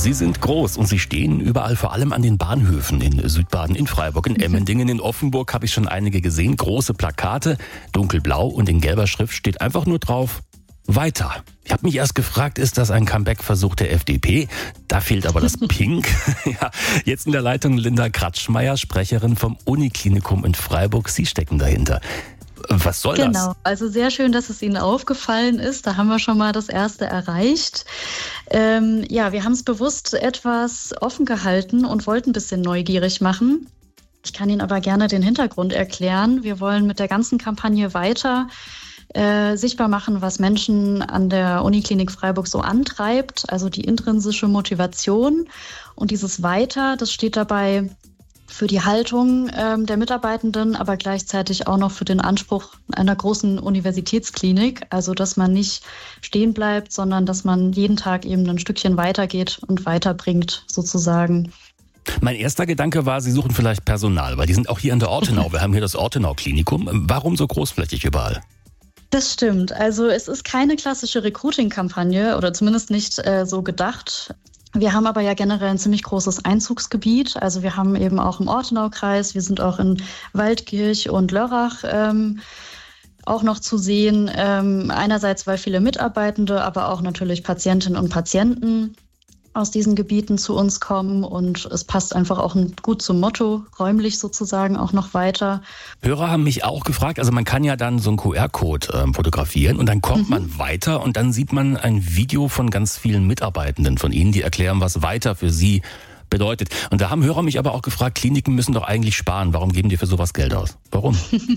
Sie sind groß und sie stehen überall, vor allem an den Bahnhöfen in Südbaden, in Freiburg, in Emmendingen, in Offenburg habe ich schon einige gesehen. Große Plakate, dunkelblau und in gelber Schrift steht einfach nur drauf: Weiter. Ich habe mich erst gefragt, ist das ein Comeback-Versuch der FDP? Da fehlt aber das Pink. Ja, jetzt in der Leitung Linda Kratschmeier, Sprecherin vom Uniklinikum in Freiburg. Sie stecken dahinter. Was soll das? Genau, also sehr schön, dass es Ihnen aufgefallen ist. Da haben wir schon mal das Erste erreicht. Wir haben es bewusst etwas offen gehalten und wollten ein bisschen neugierig machen. Ich kann Ihnen aber gerne den Hintergrund erklären. Wir wollen mit der ganzen Kampagne weiter sichtbar machen, was Menschen an der Uniklinik Freiburg so antreibt, also die intrinsische Motivation. Und dieses Weiter, das steht dabei für die Haltung der Mitarbeitenden, aber gleichzeitig auch noch für den Anspruch einer großen Universitätsklinik. Also, dass man nicht stehen bleibt, sondern dass man jeden Tag eben ein Stückchen weitergeht und weiterbringt, sozusagen. Mein erster Gedanke war, Sie suchen vielleicht Personal, weil die sind auch hier in der Ortenau. Wir haben hier das Ortenau-Klinikum. Warum so großflächig überall? Das stimmt. Also es ist keine klassische Recruiting-Kampagne oder zumindest nicht so gedacht. Wir haben aber ja generell ein ziemlich großes Einzugsgebiet. Also wir haben eben auch im Ortenaukreis, wir sind auch in Waldkirch und Lörrach auch noch zu sehen. Einerseits, weil viele Mitarbeitende, aber auch natürlich Patientinnen und Patienten aus diesen Gebieten zu uns kommen, und es passt einfach auch gut zum Motto, räumlich sozusagen auch noch weiter. Hörer haben mich auch gefragt, also man kann ja dann so einen QR-Code fotografieren und dann kommt man weiter und dann sieht man ein Video von ganz vielen Mitarbeitenden von Ihnen, die erklären, was weiter für sie bedeutet. Und da haben Hörer mich aber auch gefragt, Kliniken müssen doch eigentlich sparen, warum geben die für sowas Geld aus? Warum?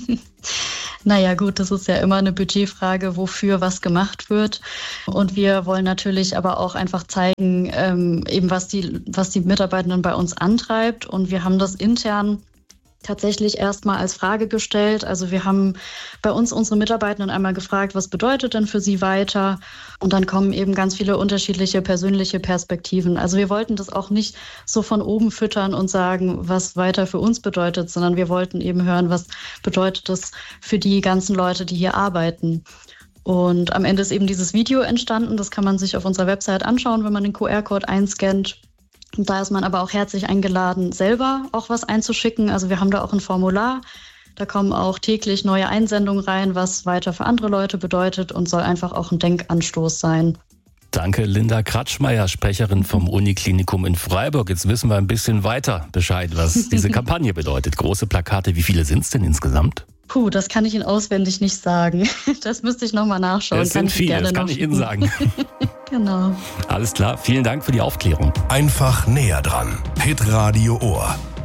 Naja gut, das ist ja immer eine Budgetfrage, wofür was gemacht wird. Und wir wollen natürlich aber auch einfach zeigen, eben was die Mitarbeitenden bei uns antreibt. Und wir haben das intern tatsächlich erstmal als Frage gestellt. Also wir haben bei uns unsere Mitarbeitenden einmal gefragt, was bedeutet denn für sie weiter? Und dann kommen eben ganz viele unterschiedliche persönliche Perspektiven. Also wir wollten das auch nicht so von oben füttern und sagen, was weiter für uns bedeutet, sondern wir wollten eben hören, was bedeutet das für die ganzen Leute, die hier arbeiten. Und am Ende ist eben dieses Video entstanden. Das kann man sich auf unserer Website anschauen, wenn man den QR-Code einscannt. Und da ist man aber auch herzlich eingeladen, selber auch was einzuschicken. Also wir haben da auch ein Formular. Da kommen auch täglich neue Einsendungen rein, was weiter für andere Leute bedeutet, und soll einfach auch ein Denkanstoß sein. Danke, Linda Kratschmeier, Sprecherin vom Uniklinikum in Freiburg. Jetzt wissen wir ein bisschen weiter Bescheid, was diese Kampagne bedeutet. Große Plakate, wie viele sind es denn insgesamt? Das kann ich Ihnen auswendig nicht sagen. Das müsste ich nochmal nachschauen. Es sind viele, das kann ich Ihnen sagen. Genau. Alles klar, vielen Dank für die Aufklärung. Einfach näher dran. Hitradio Ohr.